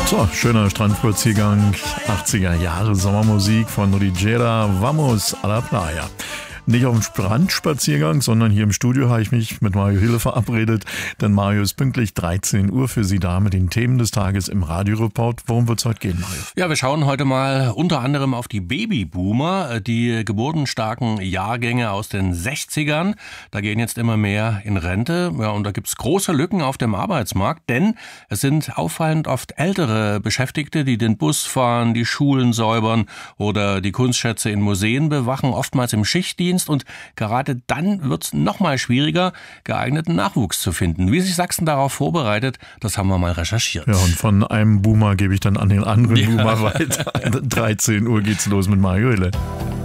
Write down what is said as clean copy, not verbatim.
So, schöner Strandspaziergang, 80er Jahre Sommermusik von Rigera, Vamos a la Playa. Nicht auf dem Strandspaziergang, sondern hier im Studio habe ich mich mit Mario Hille verabredet, denn Mario ist pünktlich 13 Uhr für Sie da mit den Themen des Tages im Radioreport. Worum wird es heute gehen, Mario? Ja, wir schauen heute mal unter anderem auf die Babyboomer, die geburtenstarken Jahrgänge aus den 60ern. Da gehen jetzt immer mehr in Rente, ja, und da gibt es große Lücken auf dem Arbeitsmarkt, denn es sind auffallend oft ältere Beschäftigte, die den Bus fahren, die Schulen säubern oder die Kunstschätze in Museen bewachen, oftmals im Schichtdienst. Und gerade dann wird es noch mal schwieriger, geeigneten Nachwuchs zu finden. Wie sich Sachsen darauf vorbereitet, das haben wir mal recherchiert. Ja, und von einem Boomer gebe ich dann an den anderen Boomer weiter. 13 Uhr geht's los mit Mario Hille.